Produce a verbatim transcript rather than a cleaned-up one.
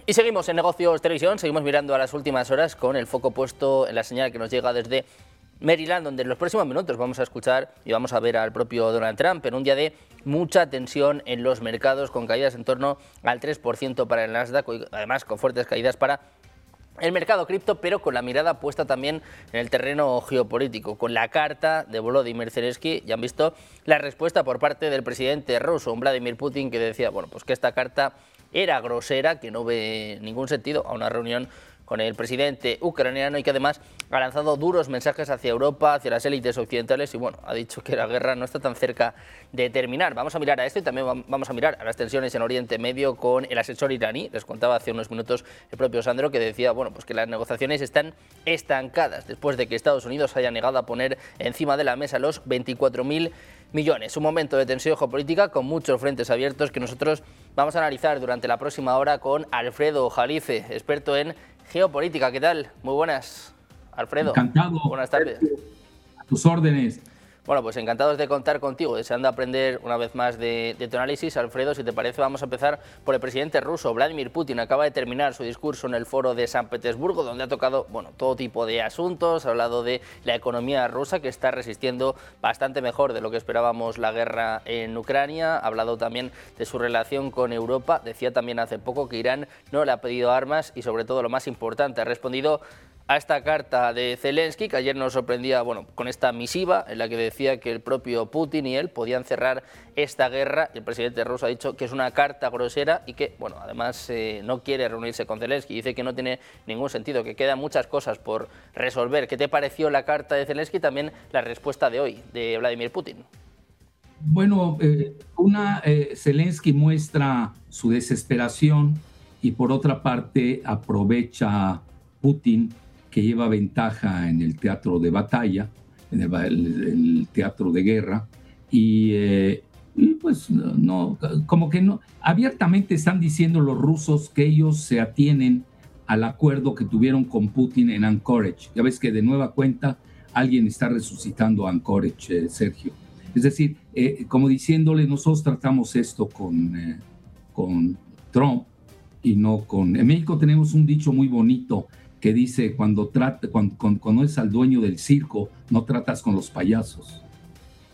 Y seguimos en Negocios Televisión, seguimos mirando a las últimas horas con el foco puesto en la señal que nos llega desde Maryland, donde en los próximos minutos vamos a escuchar y vamos a ver al propio Donald Trump en un día de mucha tensión en los mercados, con caídas en torno al tres por ciento para el Nasdaq, además con fuertes caídas para el mercado cripto, pero con la mirada puesta también en el terreno geopolítico, con la carta de Volodymyr Zelensky. Ya han visto la respuesta por parte del presidente ruso, Vladimir Putin, que decía bueno, pues que esta carta era grosera, que no ve ningún sentido a una reunión con el presidente ucraniano y que además ha lanzado duros mensajes hacia Europa, hacia las élites occidentales y bueno, ha dicho que la guerra no está tan cerca de terminar. Vamos a mirar a esto y también vamos a mirar a las tensiones en Oriente Medio con el asesor iraní. Les contaba hace unos minutos el propio Sandro que decía bueno, pues que las negociaciones están estancadas después de que Estados Unidos haya negado a poner encima de la mesa los veinticuatro mil millones. Un momento de tensión geopolítica con muchos frentes abiertos que nosotros vamos a analizar durante la próxima hora con Alfredo Jalife, experto en geopolítica. ¿Qué tal? Muy buenas, Alfredo. Encantado. Buenas tardes. A tus órdenes. Bueno, pues encantados de contar contigo, deseando aprender una vez más de, de tu análisis. Alfredo, si te parece, vamos a empezar por el presidente ruso, Vladimir Putin. Acaba de terminar su discurso en el foro de San Petersburgo, donde ha tocado bueno, todo tipo de asuntos. Ha hablado de la economía rusa, que está resistiendo bastante mejor de lo que esperábamos la guerra en Ucrania. Ha hablado también de su relación con Europa. Decía también hace poco que Irán no le ha pedido armas y, sobre todo, lo más importante, ha respondido a esta carta de Zelensky, que ayer nos sorprendía bueno, con esta misiva en la que decía que el propio Putin y él podían cerrar esta guerra. El presidente ruso ha dicho que es una carta grosera y que bueno, además eh, no quiere reunirse con Zelensky. Dice que no tiene ningún sentido, que quedan muchas cosas por resolver. ¿Qué te pareció la carta de Zelensky y también la respuesta de hoy de Vladimir Putin? Bueno, eh, una eh, Zelensky muestra su desesperación y por otra parte aprovecha Putin, que lleva ventaja en el teatro de batalla, en el, el, el teatro de guerra, y, eh, y pues no, como que no, abiertamente están diciendo los rusos que ellos se atienen al acuerdo que tuvieron con Putin en Anchorage. Ya ves que de nueva cuenta alguien está resucitando Anchorage, eh, Sergio. Es decir, eh, como diciéndole, nosotros tratamos esto con, eh, con Trump y no con... En México tenemos un dicho muy bonito que dice, cuando, trata, cuando, cuando conoces al dueño del circo, no tratas con los payasos.